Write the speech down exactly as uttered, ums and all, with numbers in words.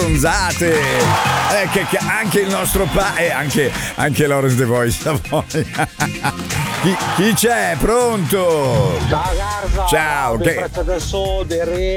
stronzate. Eh, che, che anche il nostro pa e eh, anche, anche Lawrence The Voice. chi, chi c'è? Pronto? Ciao Garza. Ciao. Che...